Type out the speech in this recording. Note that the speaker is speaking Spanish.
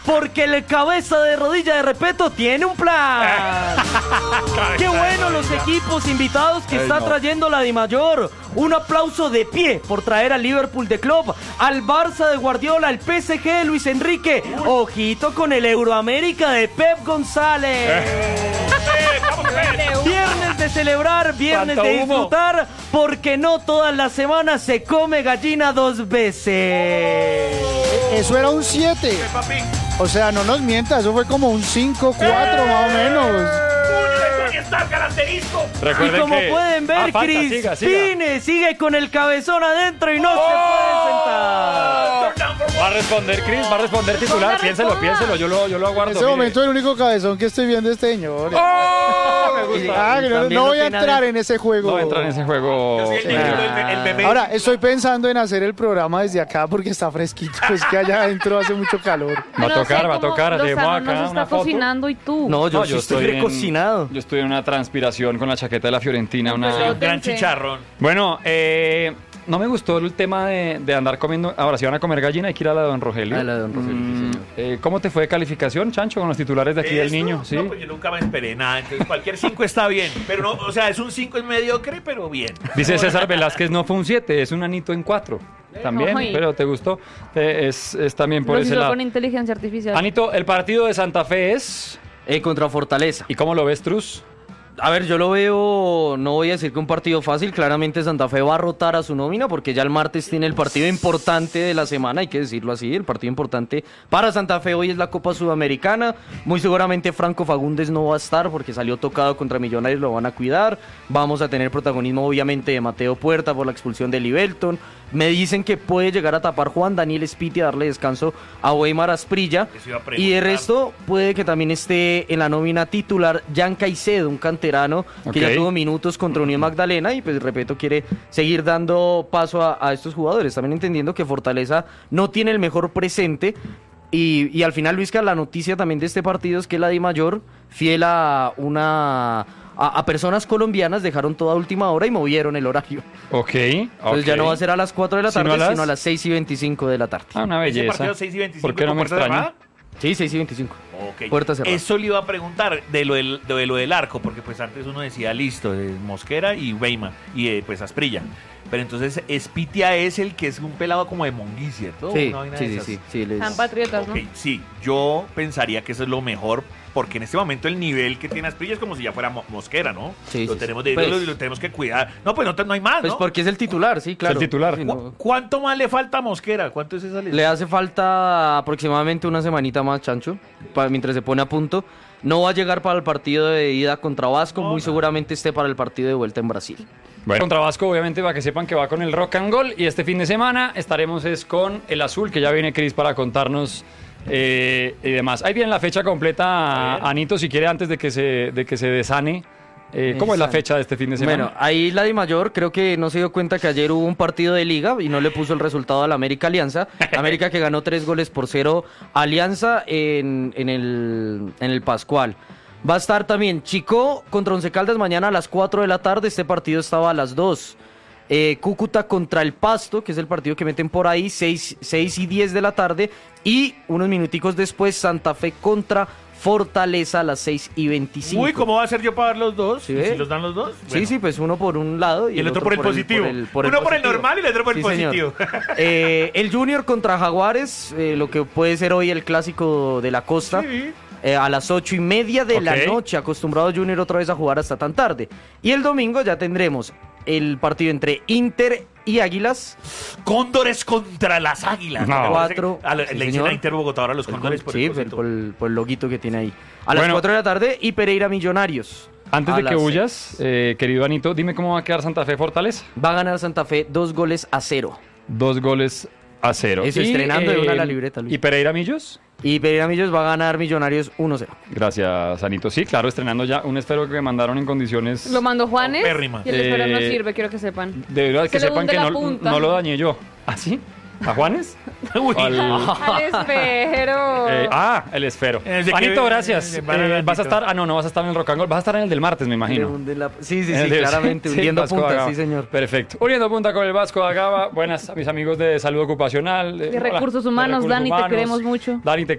porque el cabeza de rodilla de Repeto tiene un plan. ¡Qué bueno los equipos invitados que está trayendo la DiMayor! Un aplauso de pie por traer al Liverpool de Klopp, al Barça de Guardiola, al PSG de Luis Enrique. Ojito con el Euroamérica de Pep González. Viernes de celebrar, viernes de disfrutar, porque no todas las semanas se come gallina 2 veces. Eso era un 7. O sea, no nos mienta, eso fue como un 5, 4 más o menos. Y como pueden ver, Cris Pine sigue con el cabezón adentro y no se puede sentar. Va a responder, Cris, va a responder titular. Piénselo, yo lo aguardo. En ese momento el único cabezón que estoy viendo es este señor. Me gusta. No voy a entrar en ese juego. No voy a entrar en ese juego. Ahora, estoy pensando en hacer el programa desde acá porque está fresquito. Es que allá adentro hace mucho calor. Va a tocar. Llevo acá está una foto. cocinando y tú. No, yo estoy recocinado. Yo estoy en una transpiración con la chaqueta de la Fiorentina. Un gran chicharrón. Bueno, no me gustó el tema de andar comiendo. Ahora, si van a comer gallina, hay que ir a la de Don Rogelio. A la de Don Rogelio, sí, señor. ¿Cómo te fue de calificación, Chancho, con los titulares de aquí del niño? ¿Sí? No, pues yo nunca me esperé nada. Entonces, cualquier 5 está bien. Pero no, o sea, es un 5 mediocre, pero bien. Dice César Velázquez, no fue un 7, es un anito en 4. También, Ay. pero ¿te gustó? Es también por Lo ese hizo lado. con inteligencia artificial. Anito, el partido de Santa Fe es... Contra Fortaleza. ¿Y cómo lo ves, Trus? A ver, yo lo veo, no voy a decir que un partido fácil, claramente Santa Fe va a rotar a su nómina porque ya el martes tiene el partido importante de la semana, hay que decirlo así, el partido importante para Santa Fe hoy es la Copa Sudamericana, muy seguramente Franco Fagundes no va a estar porque salió tocado contra Millonarios, lo van a cuidar, vamos a tener protagonismo obviamente de Mateo Puerta por la expulsión de Libelton, me dicen que puede llegar a tapar Juan Daniel Spiti a darle descanso a Weimar Asprilla y de resto puede que también esté en la nómina titular Jan Caicedo, un canterano que ya tuvo minutos contra Unión Magdalena y pues repito quiere seguir dando paso a estos jugadores, también entendiendo que Fortaleza no tiene el mejor presente y al final Luisca, la noticia también de este partido es que la DiMayor, fiel a personas colombianas, dejaron toda última hora y movieron el horario. Entonces ya no va a ser a las 4 de la tarde, sino a las 6:25 de la tarde. Una belleza. ¿Ese partido 6:25? ¿Por qué no me extraña? Sí, 6:25. Okay. Puerta cerrada. Eso le iba a preguntar de lo del arco, porque pues antes uno decía listo, Mosquera y Weimar, y pues Asprilla. Pero entonces Espitia es el que es un pelado como de Monguí, ¿cierto? Sí, Una vaina de esas. sí. Están patriotas, ¿no? Ok, sí, yo pensaría que eso es lo mejor, porque en este momento el nivel que tiene Asprilla es como si ya fuera Mosquera, ¿no? Sí, lo sí, tenemos sí. de ídolo y lo tenemos que cuidar. No, pues no hay más, Pues ¿no? porque es el titular, sí, claro. Es el titular. Sí, no. ¿Cuánto más le falta a Mosquera? ¿Cuánto es esa lesión? Le hace falta aproximadamente una semanita más, Chancho, mientras se pone a punto. No va a llegar para el partido de ida contra Vasco, muy seguramente esté para el partido de vuelta en Brasil. Bueno, contra Vasco, obviamente, para que sepan que va con el Rock and Roll. Y este fin de semana estaremos con el Azul, que ya viene Cris para contarnos y demás. Ahí viene la fecha completa, Anito, si quiere, antes de que se desane. ¿Cómo es la fecha de este fin de semana? Bueno, ahí la DiMayor creo que no se dio cuenta que ayer hubo un partido de liga y no le puso el resultado a la América Alianza. América que ganó 3-0 Alianza en el Pascual. Va a estar también Chico contra Once Caldas mañana a las 4 de la tarde. Este partido estaba a las 2. Cúcuta contra el Pasto, que es el partido que meten por ahí, 6:10 de la tarde. Y unos minuticos después, Santa Fe contra Fortaleza a las 6:25. Uy, ¿cómo va a ser yo para dar los dos? ¿Sí, ¿Si los dan los dos? Sí, sí, pues uno por un lado y el otro por el positivo. Uno por el normal y el otro por el positivo. El Junior contra Jaguares, lo que puede ser hoy el clásico de la costa. Sí. A las 8:30 de la noche, acostumbrado Junior otra vez a jugar hasta tan tarde. Y el domingo ya tendremos el partido entre Inter y Águilas. Cóndores contra las Águilas. No. 4. Le dicen a Inter Bogotá ahora los Cóndores por el por el loguito que tiene ahí. A las 4 de la tarde y Pereira Millonarios. Antes de que huyas, querido Anito, dime cómo va a quedar Santa Fe Fortaleza. Va a ganar Santa Fe 2-0. 2-0. Eso, estrenando de una la libreta, Luis. ¿Y Pereira Millos? Y Pereira Millos va a ganar Millonarios 1-0. Gracias, Anito. Sí, claro, estrenando ya un esfero que me mandaron en condiciones... Lo mandó Juanes Opérrima. y el esfero no sirve, quiero que sepan. De verdad, que Se le sepan hunde que la no, punta. no lo dañé yo. ¿Ah, sí? ¿A Juanes? Al esfero. El esfero. Ese Anito, que- gracias. para el Vas a Anito. estar... no vas a estar en el Rock and Roll. Vas a estar en el del martes, me imagino. Sí, En el claramente, sí, hundiendo Vasco puntas, da Gama. sí, señor. Perfecto. Uniendo punta con el Vasco da Gama. Buenas a mis amigos de salud ocupacional. De recursos humanos, Dani, te queremos mucho. Dani, te